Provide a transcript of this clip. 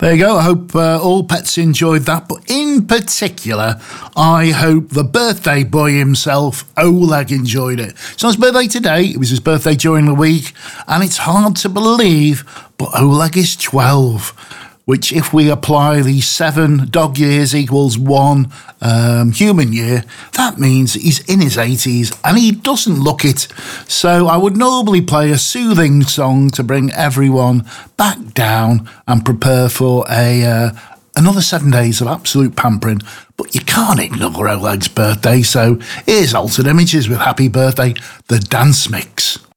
There you go. I hope all pets enjoyed that. But in particular, I hope the birthday boy himself, Oleg, enjoyed it. It's not his birthday today. It was his birthday during the week. And it's hard to believe, but Oleg is 12. Which, if we apply the 7 dog years equals 1 human year, that means he's in his 80s and he doesn't look it. So I would normally play a soothing song to bring everyone back down and prepare for another 7 days of absolute pampering. But you can't ignore Oleg's birthday, so here's Altered Images with Happy Birthday, the dance mix.